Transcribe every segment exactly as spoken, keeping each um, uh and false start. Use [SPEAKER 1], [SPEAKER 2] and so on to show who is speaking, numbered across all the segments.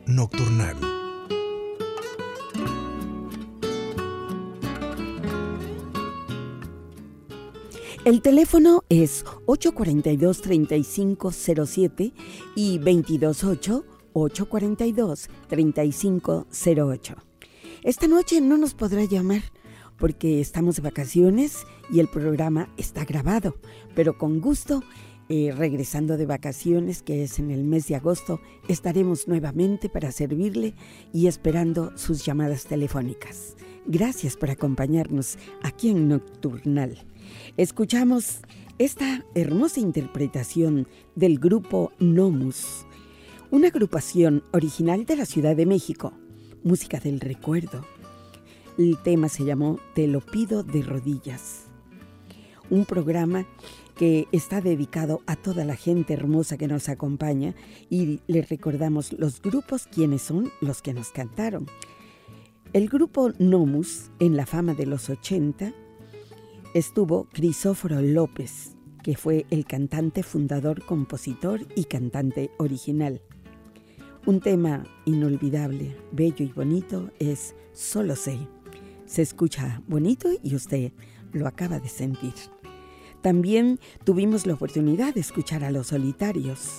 [SPEAKER 1] Nocturnal.
[SPEAKER 2] El teléfono es ocho cuatro dos, tres cinco cero siete y veintidós ocho, ocho cuatro dos, tres cinco cero ocho. Esta noche no nos podrá llamar porque estamos de vacaciones y el programa está grabado, pero con gusto, eh, regresando de vacaciones, que es en el mes de agosto, estaremos nuevamente para servirle y esperando sus llamadas telefónicas. Gracias por acompañarnos aquí en Nocturnal. Escuchamos esta hermosa interpretación del grupo Nomus, una agrupación original de la Ciudad de México, música del recuerdo. El tema se llamó Te lo pido de rodillas, un programa que está dedicado a toda la gente hermosa que nos acompaña y les recordamos los grupos, quienes son los que nos cantaron. El grupo Nomus, en la fama de los ochenta, estuvo Crisóforo López, que fue el cantante fundador, compositor y cantante original. Un tema inolvidable, bello y bonito es Solo sé. Se escucha bonito y usted lo acaba de sentir. También tuvimos la oportunidad de escuchar a Los Solitarios.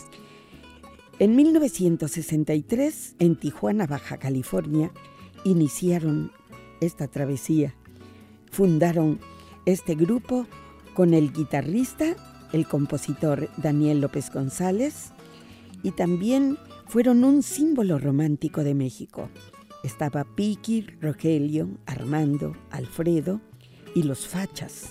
[SPEAKER 2] En mil novecientos sesenta y tres, en Tijuana, Baja California, iniciaron esta travesía. Fundaron este grupo con el guitarrista, el compositor Daniel López González, y también fueron un símbolo romántico de México. Estaba Piqui, Rogelio, Armando, Alfredo y los Fachas,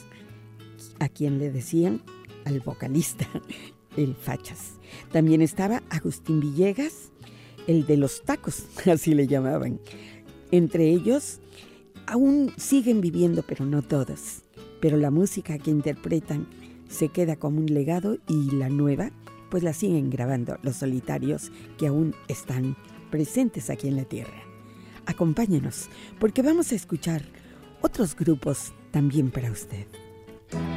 [SPEAKER 2] a quien le decían al vocalista, el Fachas. También estaba Agustín Villegas, el de los tacos, así le llamaban. Entre ellos, aún siguen viviendo, pero no todos. Pero la música que interpretan se queda como un legado y la nueva, pues la siguen grabando Los Solitarios, que aún están presentes aquí en la tierra. Acompáñenos, porque vamos a escuchar otros grupos también para usted.